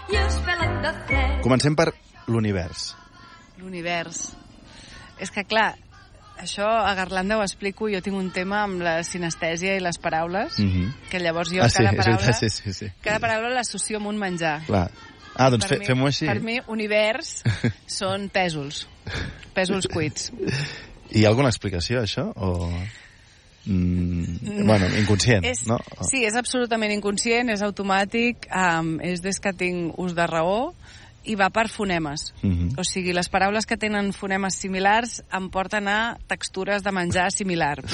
Comencem per l'univers. L'univers. És que, clar, això a Garlanda ho explico, jo tinc un tema amb la sinestèsia i les paraules, que llavors jo cada paraula l'associo amb un menjar. Clar. Doncs fem-ho així. Per mi, univers són pèsols cuits. Hi ha alguna explicació, això? O... bueno, inconscient, no? Sí, és absolutament inconscient, és automàtic, és des que tinc ús de raó, i va per fonemes. O sigui, les paraules que tenen fonemes similars em porten a textures de menjar similar.